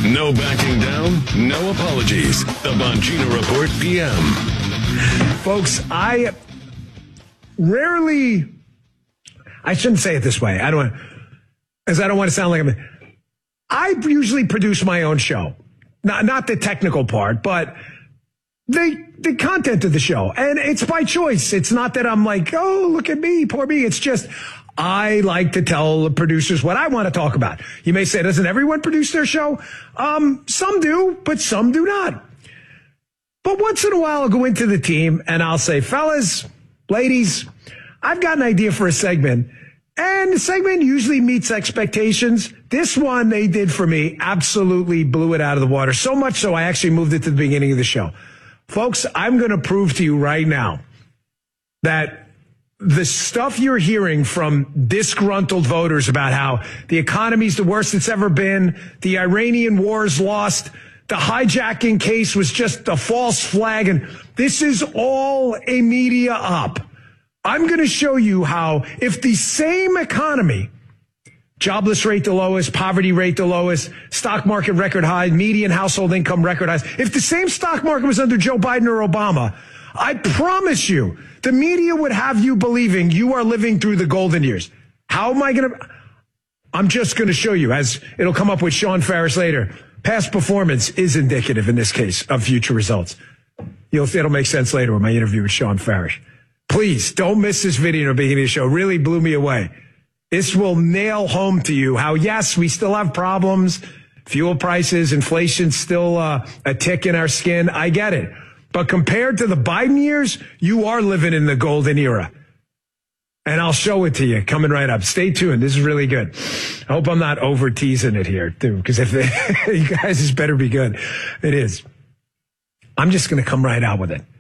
No backing down, no apologies. The Bongino Report PM. Folks, I shouldn't say it this way. I don't want to sound like I usually produce my own show. Not the technical part, but the content of the show. And it's by choice. It's not that I'm like, oh, look at me, poor me. It's just, I like to tell the producers what I want to talk about. You may say, doesn't everyone produce their show? Some do, but some do not. But once in a while, I'll go into the team and I'll say, fellas, ladies, I've got an idea for a segment. And the segment usually meets expectations. This one they did for me absolutely blew it out of the water. So much so I actually moved it to the beginning of the show. Folks, I'm going to prove to you right now that the stuff you're hearing from disgruntled voters about how the economy's the worst it's ever been, the Iranian war's lost, the hijacking case was just a false flag, and this is all a media op. I'm going to show you how if the same economy, jobless rate the lowest, poverty rate the lowest, stock market record high, median household income record highs, if the same stock market was under Joe Biden or Obama, I promise you, the media would have you believing you are living through the golden years. How am I going to? I'm just going to show you, as it'll come up with Sean Farish later. Past performance is indicative in this case of future results. It'll make sense later with my interview with Sean Farish. Please don't miss this video in the beginning of the show. It really blew me away. This will nail home to you how, yes, we still have problems. Fuel prices, inflation still a tick in our skin. I get it. But compared to the Biden years, you are living in the golden era. And I'll show it to you coming right up. Stay tuned. This is really good. I hope I'm not over teasing it here, too, because if you guys, this better be good. It is. I'm just going to come right out with it.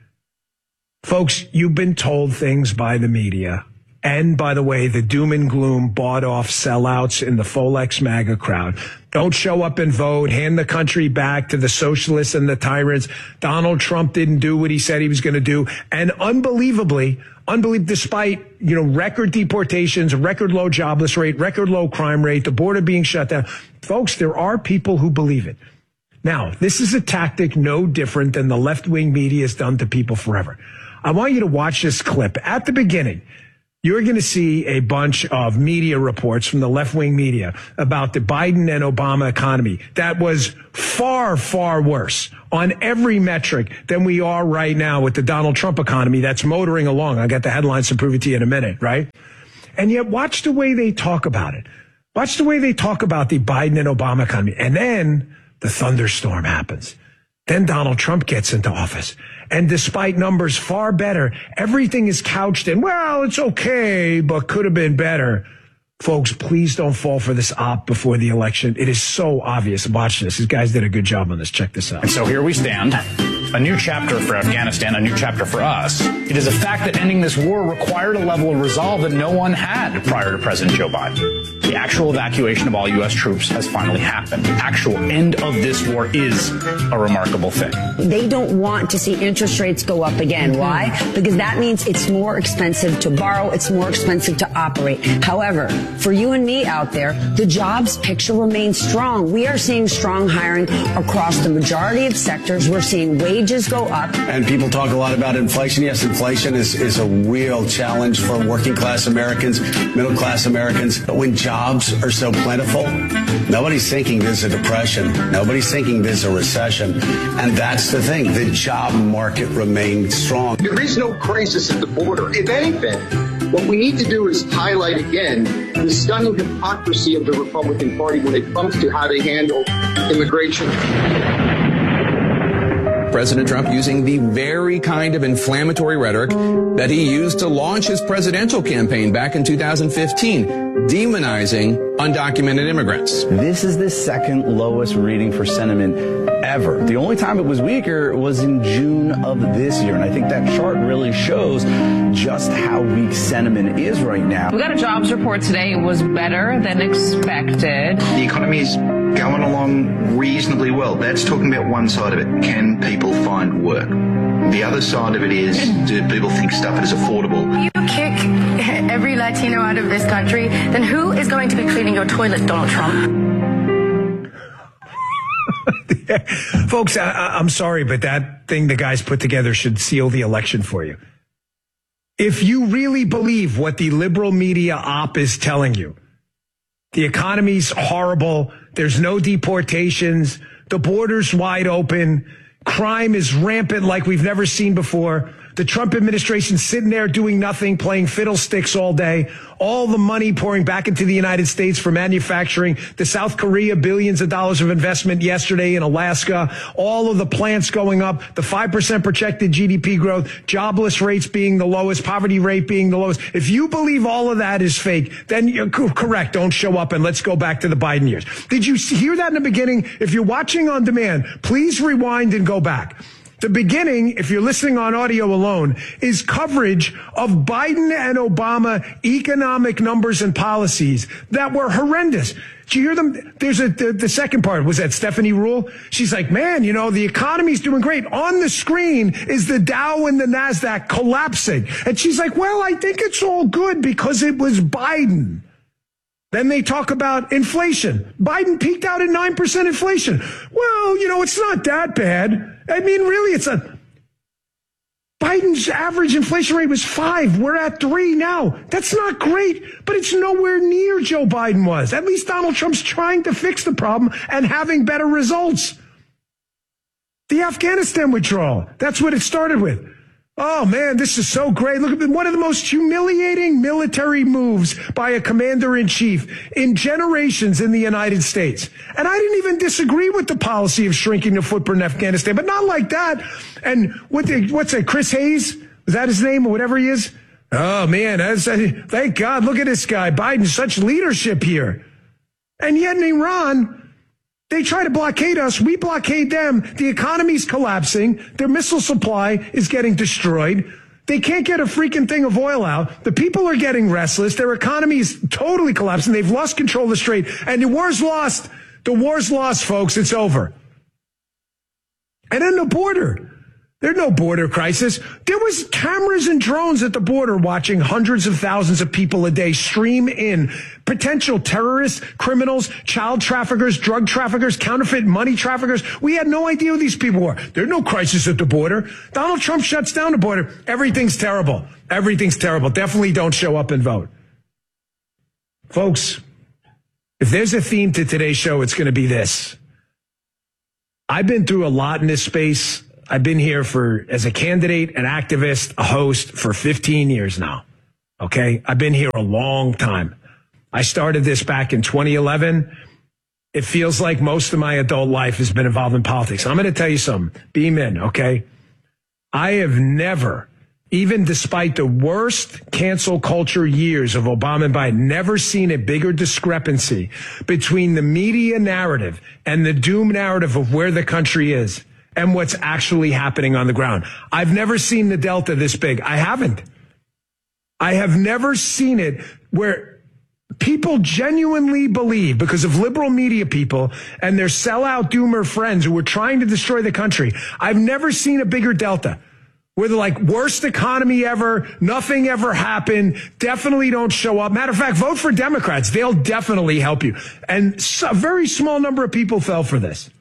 Folks, you've been told things by the media. And by the way, the doom and gloom bought off sellouts in the Folex MAGA crowd. Don't show up and vote. Hand the country back to the socialists and the tyrants. Donald Trump didn't do what he said he was going to do. And unbelievably, despite, record deportations, record low jobless rate, record low crime rate, the border being shut down. Folks, there are people who believe it. Now, this is a tactic no different than the left-wing media has done to people forever. I want you to watch this clip. At the beginning, you're going to see a bunch of media reports from the left-wing media about the Biden and Obama economy that was far, far worse on every metric than we are right now with the Donald Trump economy that's motoring along. I'll get the headlines to prove it to you in a minute, right? And yet watch the way they talk about it. Watch the way they talk about the Biden and Obama economy. And then the thunderstorm happens. Then Donald Trump gets into office. And despite numbers far better, everything is couched in, well, it's okay, but could have been better. Folks, please don't fall for this op before the election. It is so obvious. Watch this. These guys did a good job on this. Check this out. And so here we stand. A new chapter for Afghanistan, a new chapter for us. It is a fact that ending this war required a level of resolve that no one had prior to President Joe Biden. The actual evacuation of all U.S. troops has finally happened. The actual end of this war is a remarkable thing. They don't want to see interest rates go up again. Why? Because that means it's more expensive to borrow. It's more expensive to operate. However, for you and me out there, the jobs picture remains strong. We are seeing strong hiring across the majority of sectors. We're seeing wages go up. And people talk a lot about inflation. Yes, inflation is a real challenge for working class Americans, middle class Americans. But when jobs are so plentiful, nobody's thinking there's a depression. Nobody's thinking there's a recession. And that's the thing. The job market remains strong. There is no crisis at the border. If anything, what we need to do is highlight again the stunning hypocrisy of the Republican Party when it comes to how they handle immigration. President Trump using the very kind of inflammatory rhetoric that he used to launch his presidential campaign back in 2015, demonizing undocumented immigrants. This is the second lowest reading for sentiment ever. The only time it was weaker was in June of this year. And I think that chart really shows just how weak sentiment is right now. We got a jobs report today. It was better than expected. The economy is going along reasonably well. That's talking about one side of it. Can people find work? The other side of it is, do people think stuff is affordable? If you kick every Latino out of this country, then who is going to be cleaning your toilet, Donald Trump? Folks, I'm sorry, but that thing the guys put together should seal the election for you. If you really believe what the liberal media op is telling you, the economy's horrible, there's no deportations, the border's wide open, crime is rampant like we've never seen before, the Trump administration sitting there doing nothing, playing fiddlesticks all day, all the money pouring back into the United States for manufacturing, the South Korea billions of dollars of investment yesterday in Alaska, all of the plants going up, the 5% projected GDP growth, jobless rates being the lowest, poverty rate being the lowest. If you believe all of that is fake, then you're correct. Don't show up and let's go back to the Biden years. Did you hear that in the beginning? If you're watching on demand, please rewind and go back. The beginning, if you're listening on audio alone, is coverage of Biden and Obama economic numbers and policies that were horrendous. Did you hear them? There's the second part. Was that Stephanie Rule? She's like, man, the economy's doing great. On the screen is the Dow and the NASDAQ collapsing. And she's like, well, I think it's all good because it was Biden. Then they talk about inflation. Biden peaked out at 9% inflation. Well, it's not that bad. I mean, really, Biden's average inflation rate was 5. We're at 3 now. That's not great, but it's nowhere near Joe Biden was. At least Donald Trump's trying to fix the problem and having better results. The Afghanistan withdrawal, that's what it started with. Oh, man, this is so great. Look at one of the most humiliating military moves by a commander-in-chief in generations in the United States. And I didn't even disagree with the policy of shrinking the footprint in Afghanistan, but not like that. And what's that, Chris Hayes? Was that his name or whatever he is? Oh, man, thank God. Look at this guy. Biden, such leadership here. And yet in Iran, they try to blockade us. We blockade them. The economy's collapsing. Their missile supply is getting destroyed. They can't get a freaking thing of oil out. The people are getting restless. Their economy is totally collapsing. They've lost control of the strait. And the war's lost. The war's lost, folks. It's over. And then the border. There's no border crisis. There was cameras and drones at the border watching hundreds of thousands of people a day stream in. Potential terrorists, criminals, child traffickers, drug traffickers, counterfeit money traffickers. We had no idea who these people were. There's no crisis at the border. Donald Trump shuts down the border. Everything's terrible. Everything's terrible. Definitely don't show up and vote. Folks, if there's a theme to today's show, it's going to be this. I've been through a lot in this space. I've been here as a candidate, an activist, a host for 15 years now. Okay. I've been here a long time. I started this back in 2011. It feels like most of my adult life has been involved in politics. I'm going to tell you something. Beam in. Okay. I have never, even despite the worst cancel culture years of Obama and Biden, never seen a bigger discrepancy between the media narrative and the doom narrative of where the country is and what's actually happening on the ground. I've never seen the delta this big. I haven't. I have never seen it where people genuinely believe, because of liberal media people and their sellout doomer friends who were trying to destroy the country. I've never seen a bigger delta where they're like, worst economy ever, nothing ever happened, definitely don't show up. Matter of fact, vote for Democrats. They'll definitely help you. And a very small number of people fell for this.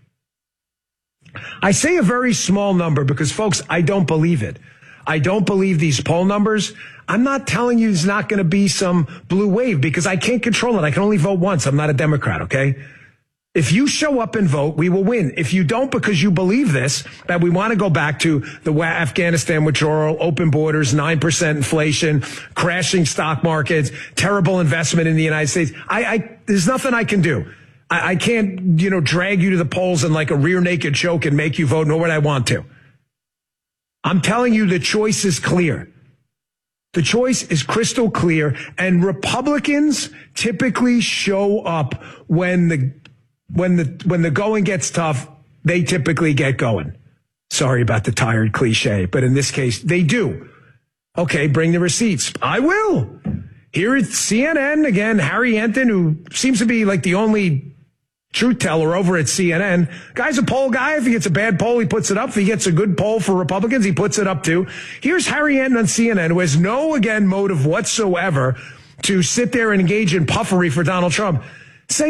I say a very small number because, folks, I don't believe it. I don't believe these poll numbers. I'm not telling you there's not going to be some blue wave because I can't control it. I can only vote once. I'm not a Democrat, okay? If you show up and vote, we will win. If you don't because you believe this, that we want to go back to the Afghanistan withdrawal, open borders, 9% inflation, crashing stock markets, terrible investment in the United States, there's nothing I can do. I can't, drag you to the polls in like a rear naked choke and make you vote, nor would I want to. I'm telling you the choice is clear. The choice is crystal clear, and Republicans typically show up when the going gets tough. They typically get going. Sorry about the tired cliche, but in this case, they do. Okay, bring the receipts. I will. Here at CNN, again, Harry Enten, who seems to be like the only truth teller over at CNN. Guy's a poll guy. If he gets a bad poll, he puts it up. If he gets a good poll for Republicans, he puts it up too. Here's Harry Enten on CNN, who has no, motive whatsoever to sit there and engage in puffery for Donald Trump, saying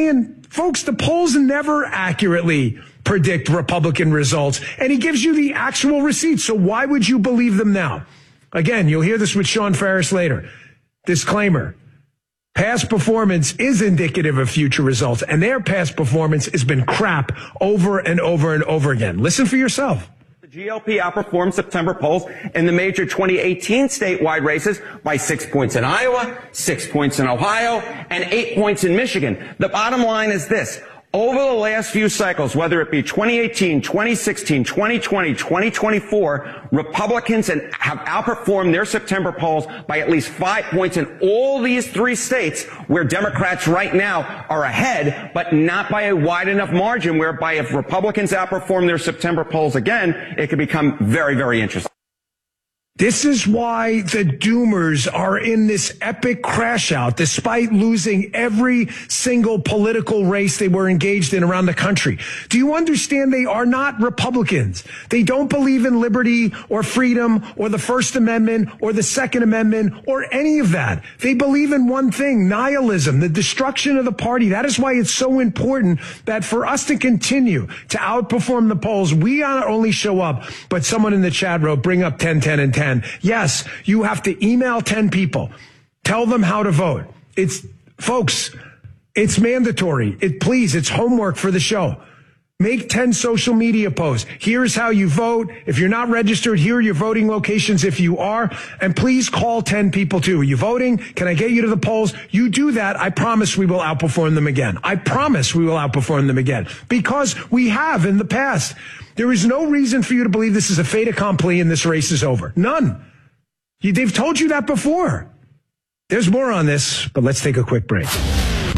Folks, the polls never accurately predict Republican results, and he gives you the actual receipts. So why would you believe them now? Again, you'll hear this with Sean Ferris later. Disclaimer. Past performance is indicative of future results, and their past performance has been crap over and over and over again. Listen for yourself. The GOP outperformed September polls in the major 2018 statewide races by 6 points in Iowa, 6 points in Ohio, and 8 points in Michigan. The bottom line is this. Over the last few cycles, whether it be 2018, 2016, 2020, 2024, Republicans have outperformed their September polls by at least 5 points in all these 3 states where Democrats right now are ahead, but not by a wide enough margin whereby if Republicans outperform their September polls again, it could become very, very interesting. This is why the Doomers are in this epic crash out, despite losing every single political race they were engaged in around the country. Do you understand they are not Republicans? They don't believe in liberty or freedom or the First Amendment or the Second Amendment or any of that. They believe in one thing, nihilism, the destruction of the party. That is why it's so important that for us to continue to outperform the polls, we not only show up, but someone in the chat wrote, bring up 10, 10, and 10. Yes, you have to email 10 people. Tell them how to vote. Folks, it's mandatory. It's homework for the show. Make 10 social media posts. Here's how you vote. If you're not registered, here are your voting locations if you are. And please call 10 people too. Are you voting? Can I get you to the polls? You do that. I promise we will outperform them again. I promise we will outperform them again. Because we have in the past. There is no reason for you to believe this is a fait accompli and this race is over. None. They've told you that before. There's more on this, but let's take a quick break.